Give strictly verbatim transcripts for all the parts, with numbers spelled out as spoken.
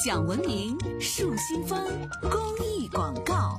讲文明树新风公益广告。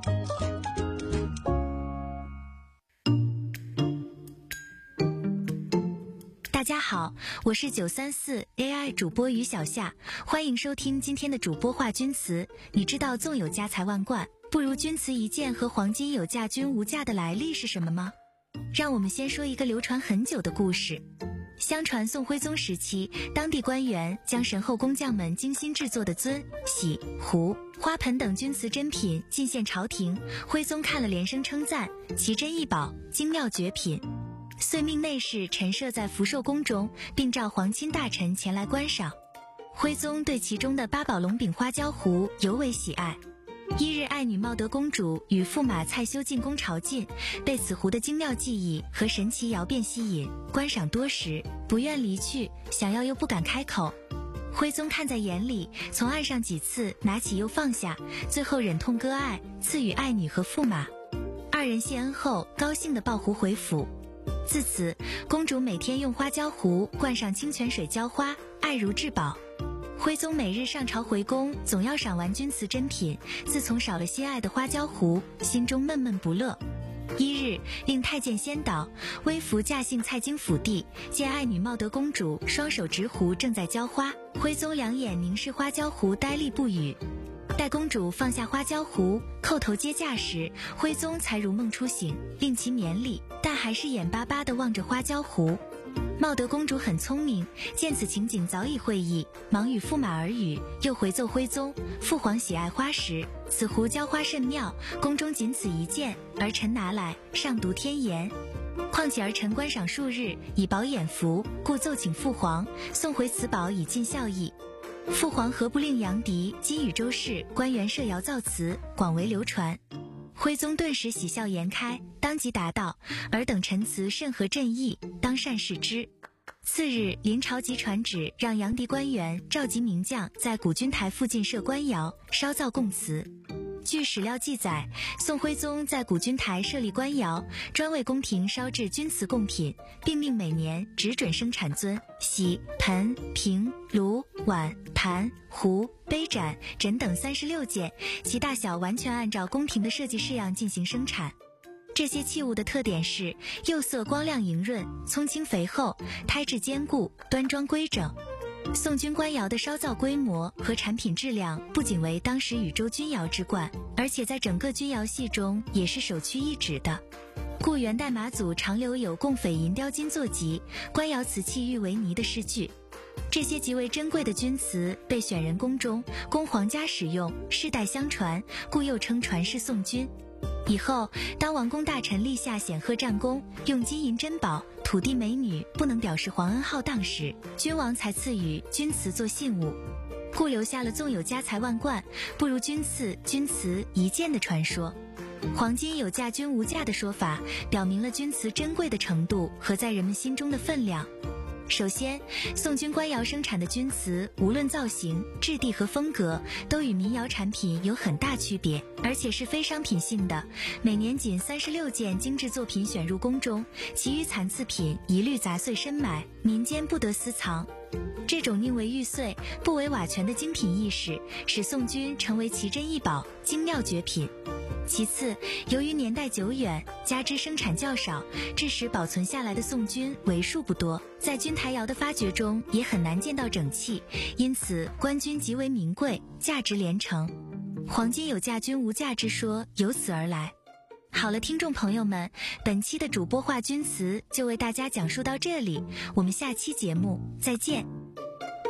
大家好，我是九三四 A I 主播于小夏，欢迎收听今天的主播话君词。你知道纵有家财万贯，不如君词一件和黄金有价君无价的来历是什么吗？让我们先说一个流传很久的故事。相传宋徽宗时期，当地官员将神后工匠们精心制作的尊、玺、壶、花盆等钧瓷珍品进献朝廷，徽宗看了连声称赞，奇珍异宝，精妙绝品，遂命内侍陈设在福寿宫中，并召皇亲大臣前来观赏。徽宗对其中的八宝龙柄花椒壶尤为喜爱。一日，爱女茂德公主与驸马蔡修进宫朝觐，被此壶的精妙技艺和神奇窑变吸引，观赏多时，不愿离去，想要又不敢开口。徽宗看在眼里，从案上几次拿起又放下，最后忍痛割爱，赐予爱女和驸马。二人谢恩后，高兴地抱壶回府。自此，公主每天用花椒壶灌上清泉水浇花，爱如至宝。徽宗每日上朝回宫，总要赏玩钧瓷珍品，自从少了心爱的花椒壶，心中闷闷不乐。一日，令太监先导，微服驾幸蔡京府邸，见爱女茂德公主双手执壶正在浇花，徽宗两眼凝视花椒壶，呆立不语。待公主放下花椒壶，叩头接驾时，徽宗才如梦初醒，令其免礼，但还是眼巴巴地望着花椒壶。茂德公主很聪明，见此情景早已会意，忙与驸马耳语，又回奏徽宗，父皇喜爱花石，此壶浇花甚妙，宫中仅此一件，儿臣拿来上读天言。况且儿臣观赏数日，以饱眼福，故奏请父皇送回此宝以尽孝义。父皇何不令杨迪、金宇州市官员设谣造词，广为流传。徽宗顿时喜笑颜开，当即答道：尔等陈词甚合朕意，当善视之。次日，临朝即传旨，让杨迪官员召集名将，在古君台附近设官窑，烧造贡瓷。据史料记载，宋徽宗在古君台设立官窑，专为宫廷烧制钧瓷贡品，并命每年只准生产尊、玺、盆、瓶、炉、碗、盘、壶、杯盏、枕等三十六件，其大小完全按照宫廷的设计式样进行生产。这些器物的特点是釉色光亮莹润，葱青肥厚，胎质坚固，端庄规整。宋钧官窑的烧造规模和产品质量不仅为当时宇宙钧窑之冠，而且在整个钧窑系中也是首屈一指的。故元代马祖常留有供匪银雕金作集，官窑瓷器玉为泥的诗句。这些极为珍贵的钧瓷被选人宫中，供皇家使用，世代相传，故又称传世宋钧。以后，当王公大臣立下显赫战功，用金银珍宝、土地美女不能表示皇恩浩荡时，君王才赐予钧瓷做信物，故留下了纵有家财万贯，不如君赐钧瓷一件的传说。黄金有价君无价的说法，表明了钧瓷珍贵的程度和在人们心中的分量。首先，宋钧官窑生产的钧瓷，无论造型、质地和风格，都与民窑产品有很大区别，而且是非商品性的。每年仅三十六件精致作品选入宫中，其余残次品一律杂碎深埋，民间不得私藏。这种宁为玉碎，不为瓦全的精品意识，使宋钧成为奇珍异宝、精妙绝品。其次，由于年代久远，加之生产较少，致使保存下来的宋钧为数不多，在钧台窑的发掘中也很难见到整器，因此官钧极为名贵，价值连城。黄金有价君无价之说由此而来。好了，听众朋友们，本期的主播话钧词就为大家讲述到这里，我们下期节目再见。